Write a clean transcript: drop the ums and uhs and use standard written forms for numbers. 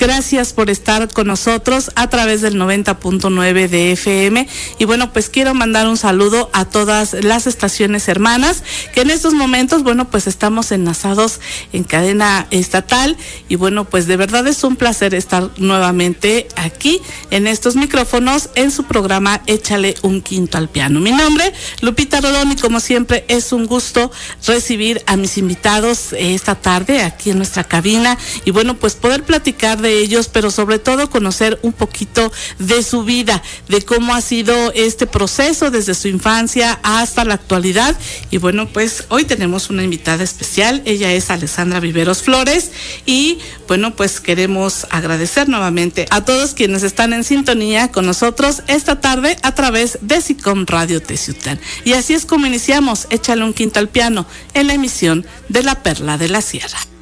Gracias por estar con nosotros a través del 90.9 de FM. Y bueno, pues quiero mandar un saludo a todas las estaciones hermanas que en estos momentos, bueno, pues estamos enlazados en cadena estatal. Y bueno, pues de verdad es un placer estar nuevamente aquí en estos micrófonos en su programa Échale un Quinto al Piano. Mi nombre, Lupita Rodón, y como siempre es un gusto recibir a mis invitados esta tarde aquí en nuestra cabina. Y bueno, pues poder platicar de ellos, pero sobre todo conocer un poquito de su vida, de cómo ha sido este proceso desde su infancia hasta la actualidad. Y bueno, pues hoy tenemos una invitada especial. Ella es Alessandra Viveros Flores y bueno, pues queremos agradecer nuevamente a todos quienes están en sintonía con nosotros esta tarde a través de SICOM Radio Teciutlán. Y así es como iniciamos Échale un Quinto al Piano en la emisión de La Perla de la Sierra.